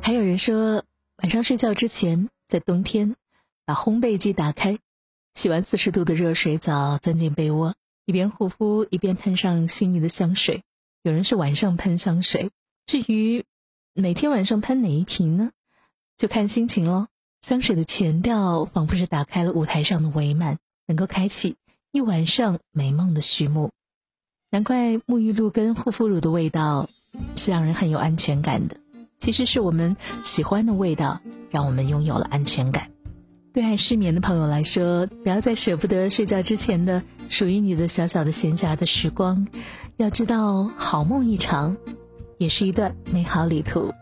还有人说，晚上睡觉之前，在冬天把烘焙机打开，洗完40度的热水澡，钻进被窝，一边护肤一边喷上心仪的香水。有人是晚上喷香水，至于每天晚上喷哪一瓶呢，就看心情咯。香水的前调仿佛是打开了舞台上的帷幔，能够开启一晚上美梦的序幕。难怪沐浴露跟护肤乳的味道是让人很有安全感的，其实是我们喜欢的味道让我们拥有了安全感。对爱失眠的朋友来说，不要在舍不得睡觉之前的属于你的小小的闲暇的时光，要知道好梦一场也是一段美好旅途。